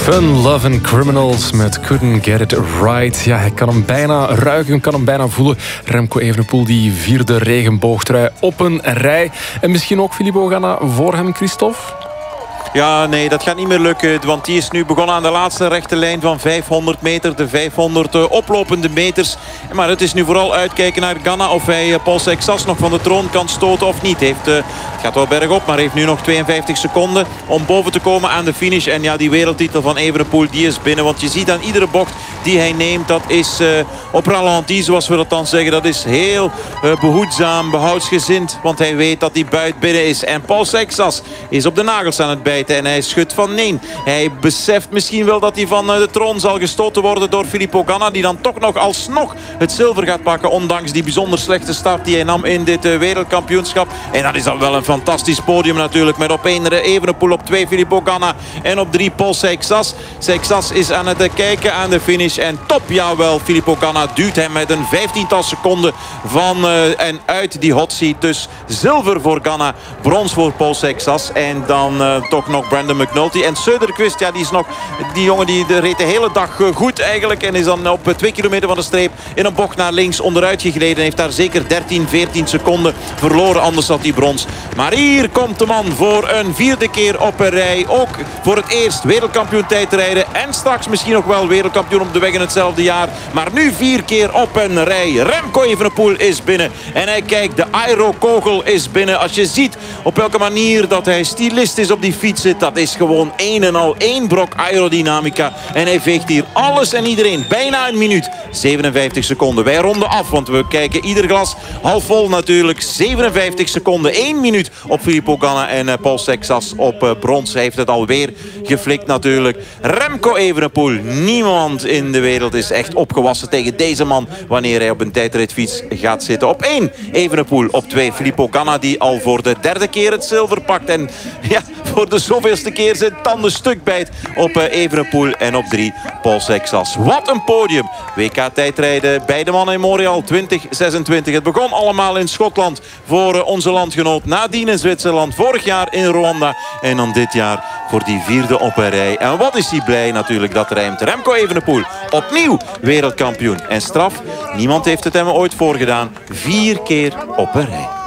Fun Lovin' Criminals met Couldn't Get It Right. Ja, hij kan hem bijna ruiken, kan hem bijna voelen. Remco Evenepoel, die vierde regenboogtrui op een rij. En misschien ook Filippo Ganna voor hem, Christophe? Ja, nee, dat gaat niet meer lukken. Want die is nu begonnen aan de laatste rechte lijn van 500 meter. De 500 oplopende meters. Maar het is nu vooral uitkijken naar Ganna. Of hij Paul Seixas nog van de troon kan stoten of niet. Het gaat wel bergop, maar heeft nu nog 52 seconden om boven te komen aan de finish. En ja, die wereldtitel van Evenepoel, die is binnen. Want je ziet aan iedere bocht die hij neemt, dat is op ralenti, zoals we dat dan zeggen. Dat is heel behoedzaam, behoudsgezind. Want hij weet dat die buit binnen is. En Paul Seixas is op de nagels aan het bijten. En hij schudt van nee. Hij beseft misschien wel dat hij van de troon zal gestoten worden door Filippo Ganna. Die dan toch nog alsnog het zilver gaat pakken. Ondanks die bijzonder slechte start die hij nam in dit wereldkampioenschap. En dat is dan wel een fantastisch podium natuurlijk. Met op 1 Evenepoel, op 2 Filippo Ganna. En op 3 Paul Seixas. Seixas is aan het kijken aan de finish. En top, jawel, Filippo Ganna duwt hem met een 15-tal seconden van en uit die hot seat. Dus zilver voor Ganna, brons voor Paul Seixas. En dan toch nog Brandon McNulty. En Söderqvist, ja, die jongen die reed de hele dag goed eigenlijk. En is dan op 2 kilometer van de streep in een bocht naar links onderuit gegleden. Heeft daar zeker 13, 14 seconden verloren. Anders had hij brons. Maar hier komt de man voor een vierde keer op een rij. Ook voor het eerst wereldkampioen tijdrijden. En straks misschien ook wel wereldkampioen op de weg in hetzelfde jaar. Maar nu 4 keer op een rij. Remco Evenepoel is binnen. En hij kijkt, de aerokogel is binnen. Als je ziet op welke manier dat hij stylist is op die fiets zit. Dat is gewoon een en al één brok aerodynamica. En hij veegt hier alles en iedereen. Bijna een minuut. 57 seconden. Wij ronden af, want we kijken ieder glas half vol natuurlijk. 57 seconden. 1 minuut op Filippo Ganna en Paul Seixas op brons. Hij heeft het alweer geflikt natuurlijk. Remco Evenepoel. Niemand in de wereld is echt opgewassen tegen deze man wanneer hij op een tijdritfiets gaat zitten. Op 1 Evenepoel, op 2 Filippo Ganna, die al voor de derde keer het zilver pakt. En ja, voor de zoveelste keer zijn tanden stuk bijt op Evenepoel. En op 3 Paul Seixas. Wat een podium. WK tijdrijden bij de mannen in Montreal 2026. Het begon allemaal in Schotland voor onze landgenoot. Nadien in Zwitserland. Vorig jaar in Rwanda. En dan dit jaar voor die vierde op een rij. En wat is hij blij natuurlijk, dat rijmt. Remco Evenepoel opnieuw wereldkampioen. En straf, niemand heeft het hem ooit voorgedaan. 4 keer op een rij.